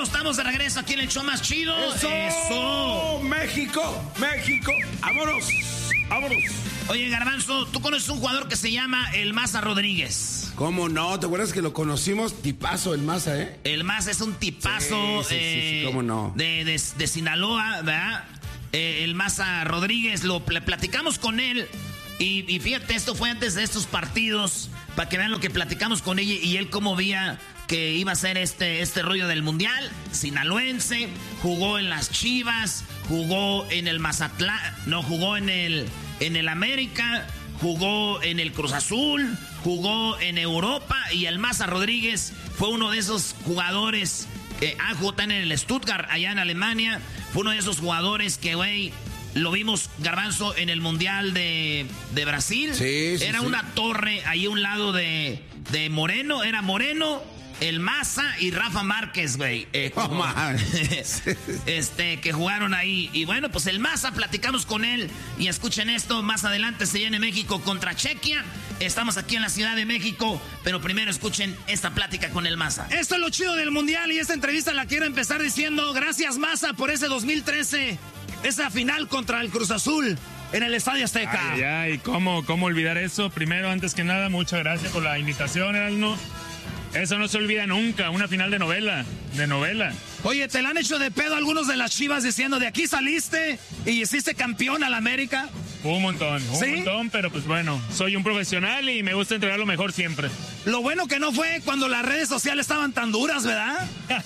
Bueno, estamos de regreso aquí en el show más chido. ¡Eso! ¡México! ¡México! ¡Vámonos! ¡Vámonos! Oye, Garbanzo, ¿tú conoces un jugador que se llama el Maza Rodríguez? ¿Cómo no? ¿Te acuerdas que lo conocimos? Tipazo el Maza, ¿eh? El Maza es un tipazo. Sí, ¿cómo no? De Sinaloa, ¿verdad? El Maza Rodríguez, platicamos con él. Y fíjate, esto fue antes de estos partidos, para que vean lo que platicamos con ella y él cómo veía que iba a ser este rollo del Mundial. Sinaloense, jugó en las Chivas, jugó en el Mazatlán, no, jugó en el América, jugó en el Cruz Azul, jugó en Europa y el Maza Rodríguez fue uno de esos jugadores que jugó en el Stuttgart, allá en Alemania, fue uno de esos jugadores que, güey, lo vimos, Garbanzo, en el Mundial de Brasil. Sí, Era una torre ahí a un lado de Moreno. Era Moreno, el Maza y Rafa Márquez, güey. Que jugaron ahí. Y bueno, pues el Maza, platicamos con él. Y escuchen esto, más adelante se viene México contra Chequia. Estamos aquí en la Ciudad de México, pero primero escuchen esta plática con el Maza. Esto es lo chido del Mundial y esta entrevista la quiero empezar diciendo gracias, Maza, por ese 2013. Esa final contra el Cruz Azul en el Estadio Azteca. Ay, ¿cómo olvidar eso? Primero, antes que nada, muchas gracias por la invitación, Erasmo. Eso no se olvida nunca, una final de novela. Oye, ¿te la han hecho de pedo algunos de las Chivas diciendo de aquí saliste y hiciste campeón al América? Un montón, pero pues bueno, soy un profesional y me gusta entregar lo mejor siempre. Lo bueno que no fue cuando las redes sociales estaban tan duras, ¿verdad?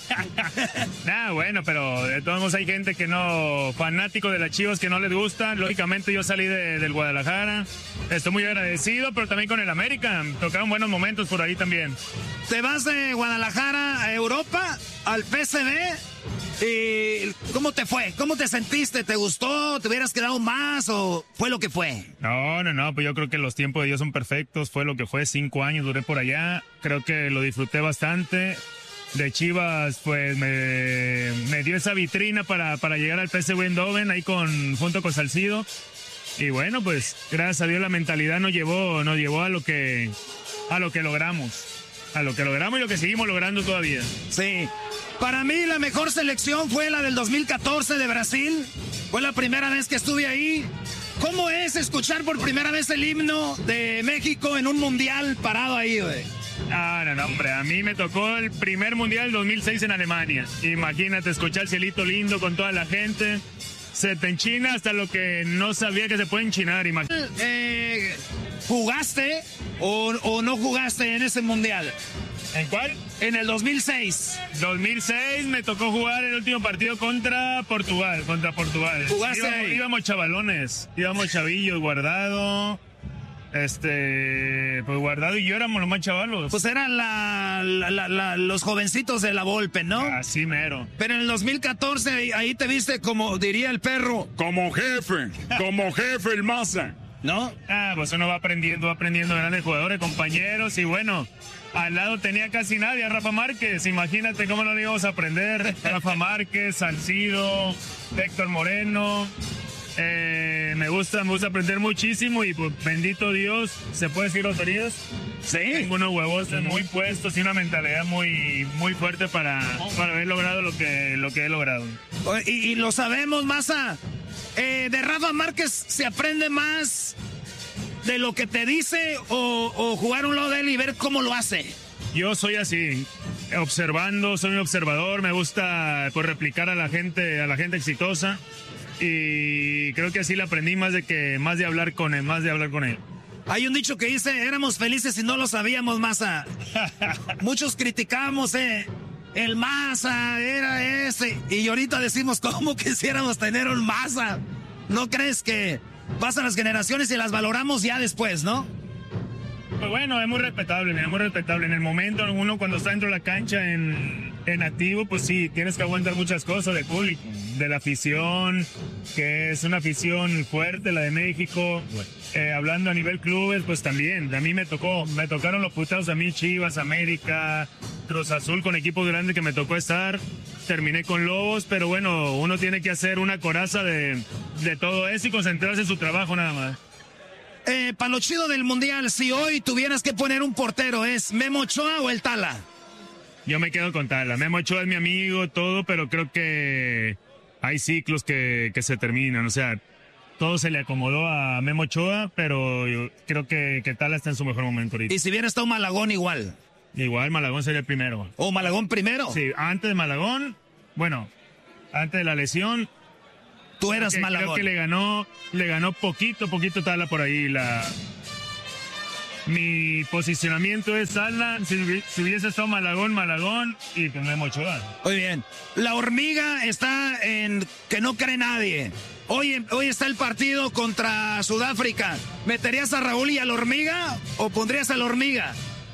Bueno, pero de todos modos hay gente que no, fanático de las Chivas que no les gusta. Lógicamente yo salí del Guadalajara, estoy muy agradecido, pero también con el América, tocaron buenos momentos por ahí también. Te vas de Guadalajara a Europa, al PSV. ¿Y cómo te fue? ¿Cómo te sentiste? ¿Te gustó? ¿Te hubieras quedado más o fue lo que fue? No, pues yo creo que los tiempos de Dios son perfectos. Fue lo que fue, 5 años duré por allá. Creo que lo disfruté bastante. De Chivas, pues me dio esa vitrina para llegar al PSV Eindhoven ahí junto con Salcido. Y bueno, pues gracias a Dios la mentalidad nos llevó a lo que logramos. A lo que logramos y lo que seguimos logrando todavía. Sí. Para mí la mejor selección fue la del 2014 de Brasil. Fue la primera vez que estuve ahí. ¿Cómo es escuchar por primera vez el himno de México en un mundial parado ahí, güey? No, hombre. A mí me tocó el primer mundial 2006 en Alemania. Imagínate escuchar el cielito lindo con toda la gente. Se te enchina hasta lo que no sabía que se puede enchinar, imagínate. ¿Jugaste o no jugaste en ese mundial? ¿En cuál? En el 2006. 2006 me tocó jugar el último partido contra Portugal. ¿Jugaste ahí? Íbamos chavalones, íbamos chavillos, Guardado. Pues Guardado y yo éramos los más chavalos. Pues eran los jovencitos de la Volpe, ¿no? Así mero. Pero en el 2014 ahí te viste como diría el perro. Como jefe el Maza. ¿No? Pues uno va aprendiendo grandes jugadores, compañeros y bueno, al lado tenía casi nadie, a Rafa Márquez, imagínate cómo no le íbamos a aprender. Rafa Márquez, Salcido, Héctor Moreno. Me gusta aprender muchísimo y pues, bendito Dios, ¿se puede decir groserías? Sí. Tengo unos huevos muy puestos y una mentalidad muy, muy fuerte para haber logrado lo que he logrado. Y lo sabemos, Maza. De Rafa Márquez se aprende más de lo que te dice o jugar a un lado de él y ver cómo lo hace. Yo soy así, observando, soy un observador, me gusta pues, replicar a la gente exitosa. Y creo que así le aprendí más de hablar con él. Hay un dicho que dice, éramos felices y no lo sabíamos, Maza. Muchos criticamos, el Maza era ese. Y ahorita decimos, ¿cómo quisiéramos tener un Maza? ¿No crees que pasan las generaciones y las valoramos ya después, no? Pues bueno, es muy respetable. En el momento, uno cuando está dentro de la cancha en activo, pues sí, tienes que aguantar muchas cosas del público, de la afición, que es una afición fuerte, la de México. Hablando a nivel clubes, pues también, a mí me tocaron los putados a mí, Chivas, América, Cruz Azul, con equipos grandes que me tocó estar. Terminé con Lobos, pero bueno, uno tiene que hacer una coraza de todo eso y concentrarse en su trabajo nada más. Para lo chido del Mundial, si hoy tuvieras que poner un portero, ¿es Memo Ochoa o el Tala? yo me quedo con Tala. Memo Ochoa es mi amigo, todo, pero creo que hay ciclos que se terminan. O sea, todo se le acomodó a Memo Ochoa, pero yo creo que Tala está en su mejor momento ahorita. Y si hubiera estado Malagón igual. Igual Malagón sería el primero. ¿O Malagón primero? Sí, antes de Malagón, bueno, antes de la lesión. Tú eras Malagón. Creo que le ganó poquito Tala por ahí. Mi posicionamiento es Tala, si hubiese estado Malagón y pues Memo Ochoa. Muy bien. La hormiga está en que no cree nadie. Hoy está el partido contra Sudáfrica. ¿Meterías a Raúl y a la hormiga o pondrías a la hormiga?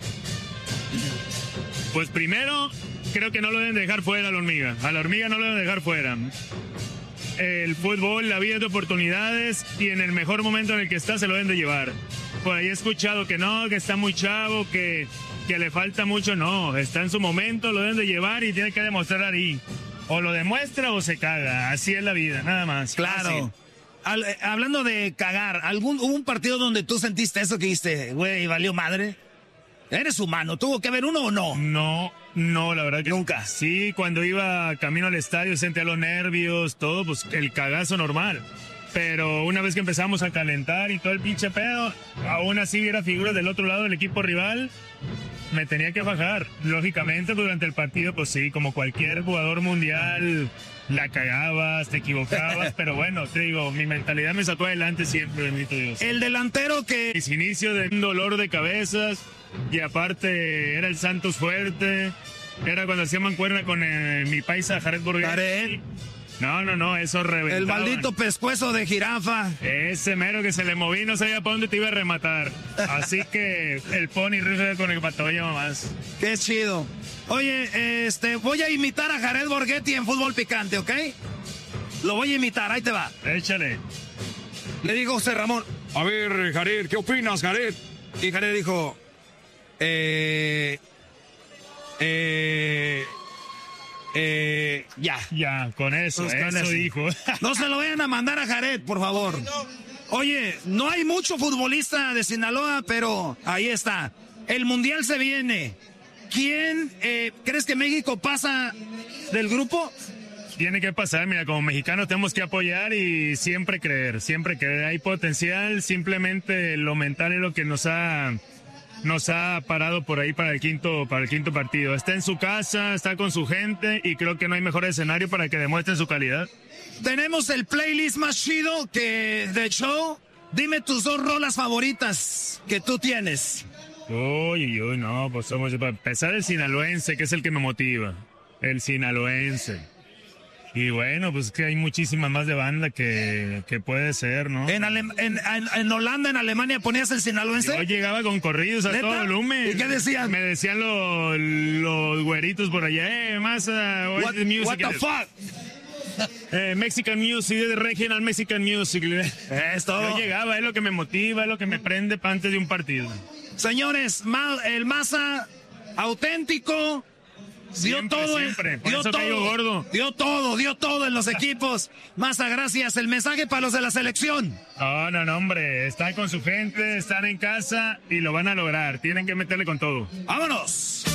Pues primero, creo que no lo deben dejar fuera a la hormiga. A la hormiga no lo deben dejar fuera. El fútbol, la vida es de oportunidades y en el mejor momento en el que está se lo deben de llevar. Por ahí he escuchado que no, que está muy chavo, que le falta mucho. No, está en su momento, lo deben de llevar y tiene que demostrar ahí. O lo demuestra o se caga. Así es la vida, nada más. Claro. Hablando de cagar, ¿hubo un partido donde tú sentiste eso que dijiste, güey, valió madre? ¿Eres humano? ¿Tuvo que haber uno o no? No, la verdad que nunca. Sí, cuando iba camino al estadio sentía los nervios, todo, pues el cagazo normal. Pero una vez que empezamos a calentar y todo el pinche pedo, aún así era figuras del otro lado del equipo rival, me tenía que bajar. Lógicamente, durante el partido, pues sí, como cualquier jugador mundial, la cagabas, te equivocabas, pero bueno, te digo, mi mentalidad me sacó adelante siempre, bendito Dios. El delantero que... Mis inicios de un dolor de cabezas, y aparte era el Santos fuerte, era cuando hacía mancuerna con mi paisa Jared Borghetti. No, eso reventaba. El maldito pescuezo de jirafa. Ese mero que se le moví, no sabía para dónde te iba a rematar. Así que el Pony rifle con el patoya más. Qué chido. Oye, voy a imitar a Jared Borghetti en Fútbol Picante, ¿ok? Lo voy a imitar, ahí te va. Échale. Le digo José Ramón. A ver, Jared, ¿qué opinas, Jared? Y Jared dijo... Ya, con eso, pues eso dijo. No se lo vayan a mandar a Jared, por favor. Oye, no hay mucho futbolista de Sinaloa, pero ahí está. El Mundial se viene. ¿Quién crees que México pasa del grupo? Tiene que pasar, mira, como mexicanos tenemos que apoyar y siempre creer. Hay potencial, simplemente lo mental es lo que nos ha parado por ahí para el quinto partido. Está en su casa, está con su gente y creo que no hay mejor escenario para que demuestren su calidad. Tenemos el playlist más chido de show. Dime tus 2 rolas favoritas que tú tienes. Uy, no, pues para empezar el sinaloense, que es el que me motiva. El sinaloense. Y bueno, pues que hay muchísimas más de banda que puede ser, ¿no? En Holanda, en Alemania, ¿ponías el sinaloense? Yo llegaba con corridos a todo volumen. ¿Y qué decían? Me decían los güeritos por allá, what the fuck? Mexican music, regional Mexican music. Esto. Yo llegaba, es lo que me motiva, es lo que me prende para antes de un partido. Señores, el Maza auténtico. Dio todo en los equipos. Maza, gracias. El mensaje para los de la selección. No, hombre. Están con su gente, están en casa y lo van a lograr. Tienen que meterle con todo. ¡Vámonos!